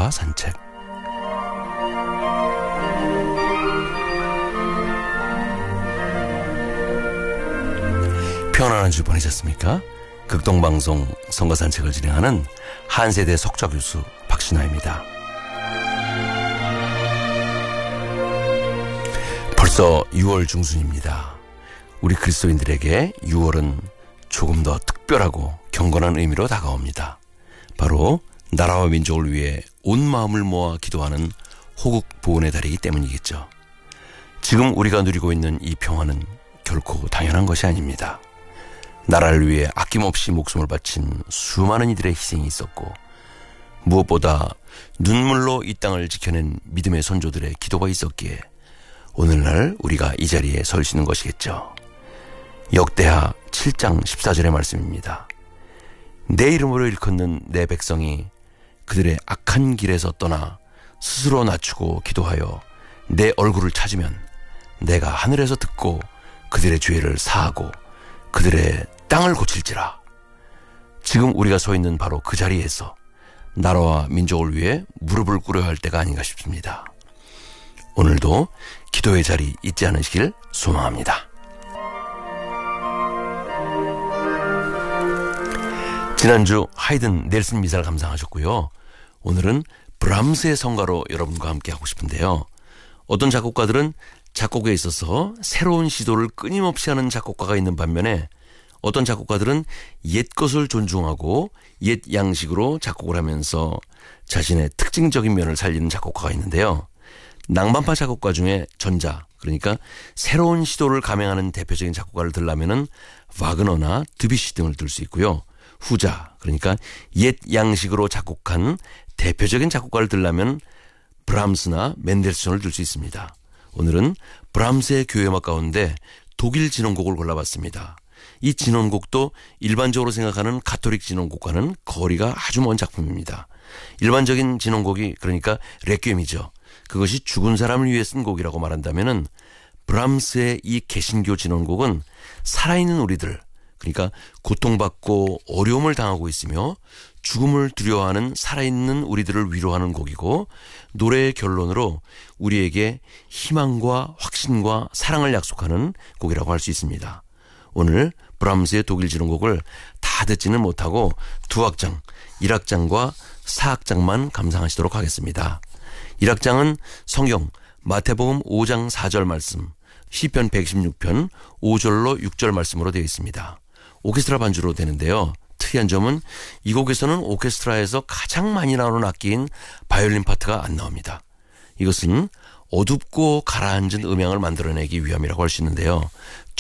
성가 산책. 편안한 주 보내셨습니까? 극동방송 성가 산책을 진행하는 한세대 석좌교수 박신화입니다. 벌써 6월 중순입니다. 우리 그리스도인들에게 6월은 조금 더 특별하고 경건한 의미로 다가옵니다. 바로 나라와 민족을 위해 온 마음을 모아 기도하는 호국 보훈의 달이기 때문이겠죠. 지금 우리가 누리고 있는 이 평화는 결코 당연한 것이 아닙니다. 나라를 위해 아낌없이 목숨을 바친 수많은 이들의 희생이 있었고, 무엇보다 눈물로 이 땅을 지켜낸 믿음의 선조들의 기도가 있었기에 오늘날 우리가 이 자리에 설 수 있는 것이겠죠. 역대하 7장 14절의 말씀입니다. 내 이름으로 일컫는 내 백성이 그들의 악한 길에서 떠나 스스로 낮추고 기도하여 내 얼굴을 찾으면 내가 하늘에서 듣고 그들의 죄를 사하고 그들의 땅을 고칠지라. 지금 우리가 서 있는 바로 그 자리에서 나라와 민족을 위해 무릎을 꿇어야 할 때가 아닌가 싶습니다. 오늘도 기도의 자리 잊지 않으시길 소망합니다. 지난주 하이든 넬슨 미사를 감상하셨고요. 오늘은 브람스의 성가로 여러분과 함께 하고 싶은데요. 어떤 작곡가들은 작곡에 있어서 새로운 시도를 끊임없이 하는 작곡가가 있는 반면에 어떤 작곡가들은 옛 것을 존중하고 옛 양식으로 작곡을 하면서 자신의 특징적인 면을 살리는 작곡가가 있는데요. 낭만파 작곡가 중에 전자, 그러니까 새로운 시도를 감행하는 대표적인 작곡가를 들라면은 와그너나 드뷔시 등을 들 수 있고요. 후자, 그러니까 옛 양식으로 작곡한 대표적인 작곡가를 들라면 브람스나 맨델스존을 들 수 있습니다. 오늘은 브람스의 교회음악 가운데 독일 진원곡을 골라봤습니다. 이 진원곡도 일반적으로 생각하는 가톨릭 진원곡과는 거리가 아주 먼 작품입니다. 일반적인 진원곡이 그러니까 레퀴엠이죠. 그것이 죽은 사람을 위해 쓴 곡이라고 말한다면은 브람스의 이 개신교 진원곡은 살아있는 우리들, 그러니까 고통받고 어려움을 당하고 있으며 죽음을 두려워하는 살아있는 우리들을 위로하는 곡이고, 노래의 결론으로 우리에게 희망과 확신과 사랑을 약속하는 곡이라고 할 수 있습니다. 오늘 브람스의 독일 진원곡을 다 듣지는 못하고 두 악장, 1악장과 4악장만 감상하시도록 하겠습니다. 1악장은 성경 마태복음 5장 4절 말씀, 시편 116편 5절로 6절 말씀으로 되어 있습니다. 오케스트라 반주로 되는데요. 특이한 점은 이 곡에서는 오케스트라에서 가장 많이 나오는 악기인 바이올린 파트가 안 나옵니다. 이것은 어둡고 가라앉은 음향을 만들어내기 위함이라고 할 수 있는데요.